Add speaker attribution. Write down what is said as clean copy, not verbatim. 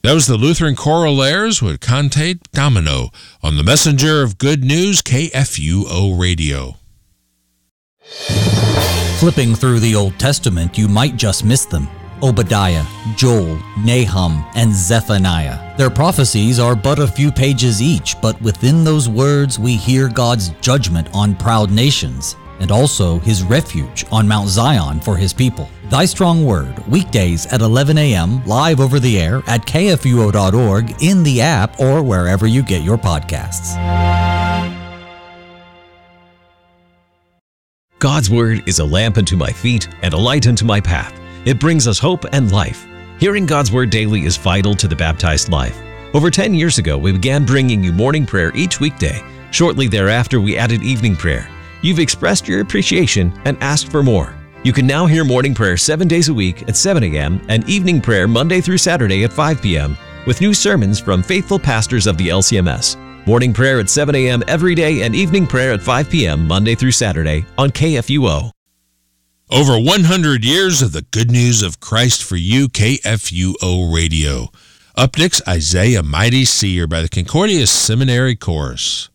Speaker 1: That was the Lutheran Choralaires with Cantate Domino on the Messenger of Good News, KFUO Radio.
Speaker 2: Flipping through the Old Testament, you might just miss them. Obadiah, Joel, Nahum, and Zephaniah. Their prophecies are but a few pages each, but within those words we hear God's judgment on proud nations, and also His refuge on Mount Zion for His people. Thy Strong Word, weekdays at 11 a.m., live over the air at kfuo.org, in the app, or wherever you get your podcasts.
Speaker 3: God's Word is a lamp unto my feet and a light unto my path. It brings us hope and life. Hearing God's Word daily is vital to the baptized life. Over 10 years ago, we began bringing you morning prayer each weekday. Shortly thereafter, we added evening prayer. You've expressed your appreciation and asked for more. You can now hear morning prayer 7 days a week at 7 a.m. and evening prayer Monday through Saturday at 5 p.m. with new sermons from faithful pastors of the LCMS. Morning prayer at 7 a.m. every day and evening prayer at 5 p.m. Monday through Saturday on KFUO.
Speaker 1: Over 100 years of the good news of Christ for you, KFUO Radio. Up next, Isaiah Mighty Seer by the Concordia Seminary Chorus.